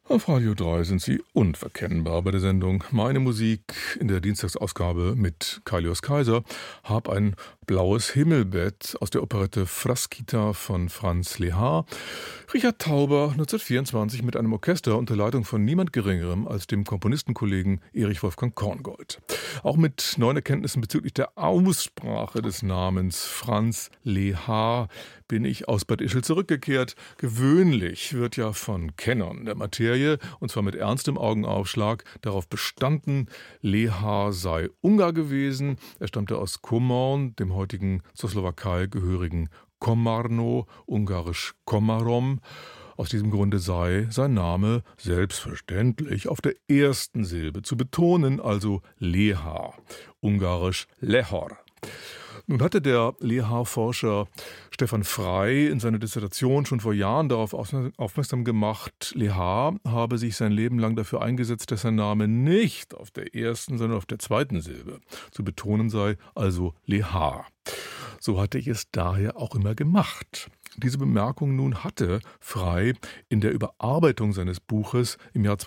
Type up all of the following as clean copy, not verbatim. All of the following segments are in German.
Auf Radio 3 sind Sie unverkennbar bei der Sendung Meine Musik in der Dienstagsausgabe mit Kailios Kaiser. Hab ein blaues Himmelbett aus der Operette Frasquita von Franz Lehár. Richard Tauber 1924 mit einem Orchester unter Leitung von niemand Geringerem als dem Komponistenkollegen Erich Wolfgang Korngold. Auch mit neuen Erkenntnissen bezüglich der Aussprache des Namens Franz Lehár bin ich aus Bad Ischl zurückgekehrt. Gewöhnlich wird ja von Kennern der Materie, und zwar mit ernstem Augenaufschlag, darauf bestanden, Lehár sei Ungar gewesen. Er stammte aus Komorn, dem heutigen zur Slowakei gehörigen Komárno, ungarisch Komárom. Aus diesem Grunde sei sein Name selbstverständlich auf der ersten Silbe zu betonen, also Lehár, ungarisch Lehor. Nun hatte der Lehár-Forscher Stefan Frey in seiner Dissertation schon vor Jahren darauf aufmerksam gemacht, Lehár habe sich sein Leben lang dafür eingesetzt, dass sein Name nicht auf der ersten, sondern auf der zweiten Silbe zu betonen sei, also Lehár. So hatte ich es daher auch immer gemacht. Diese Bemerkung nun hatte Frey in der Überarbeitung seines Buches im Jahr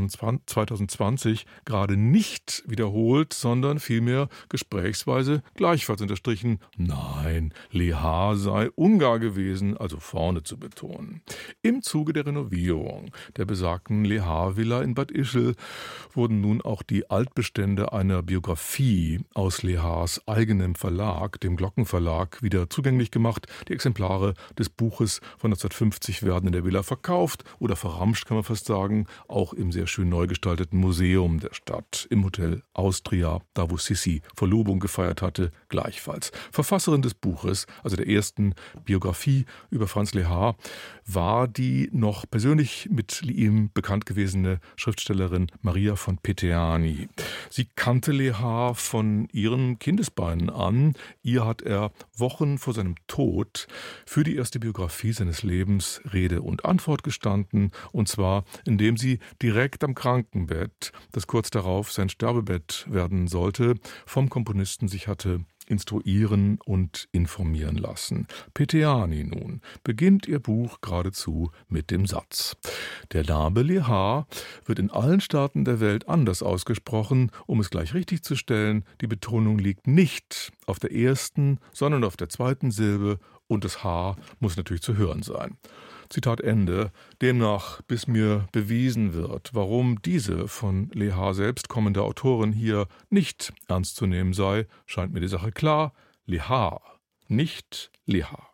2020 gerade nicht wiederholt, sondern vielmehr gesprächsweise gleichfalls unterstrichen, nein, Lehár sei Ungar gewesen, also vorne zu betonen. Im Zuge der Renovierung der besagten Lehár-Villa in Bad Ischl wurden nun auch die Altbestände einer Biografie aus Lehárs eigenem Verlag, dem Glockenverlag, wieder zugänglich gemacht. Die Exemplare des Buches von 1950 werden in der Villa verkauft oder verramscht, kann man fast sagen, auch im sehr schön neu gestalteten Museum der Stadt, im Hotel Austria, da wo Sissi Verlobung gefeiert hatte, gleichfalls. Verfasserin des Buches, also der ersten Biografie über Franz Lehár, war die noch persönlich mit ihm bekannt gewesene Schriftstellerin Maria von Peteani. Sie kannte Lehár von ihren Kindesbeinen an. Ihr hat er Wochen vor seinem Tod für die erste Biografie seines Lebens Rede und Antwort gestanden, und zwar indem sie direkt am Krankenbett, das kurz darauf sein Sterbebett werden sollte, vom Komponisten sich hatte instruieren und informieren lassen. Peteani nun beginnt ihr Buch geradezu mit dem Satz: Der Name Lehár wird in allen Staaten der Welt anders ausgesprochen. Um es gleich richtig zu stellen, die Betonung liegt nicht auf der ersten, sondern auf der zweiten Silbe, und das H muss natürlich zu hören sein. Zitat Ende. Demnach, bis mir bewiesen wird, warum diese von Lehár selbst kommende Autorin hier nicht ernst zu nehmen sei, scheint mir die Sache klar. Lehár, nicht Lehár.